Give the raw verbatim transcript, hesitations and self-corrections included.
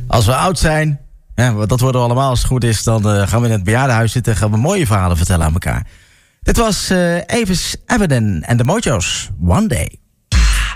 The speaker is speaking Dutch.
Als we oud zijn, ja, dat worden we allemaal als het goed is, dan uh, gaan we in het bejaardenhuis zitten en gaan we mooie verhalen vertellen aan elkaar. Dit was uh, Avis Abaddon en de Mojo's, One Day.